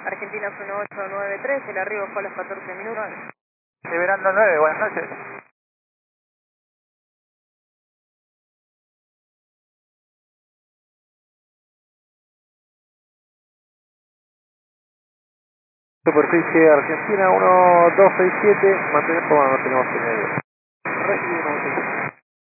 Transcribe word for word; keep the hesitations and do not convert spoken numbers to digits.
Argentina uno ocho nueve tres, el arribo fue a los catorce minutos. Liberando nueve, buenas noches. Superficie Argentina uno dos seis siete, mantenemos, bueno, no tenemos en medio. Recibimos.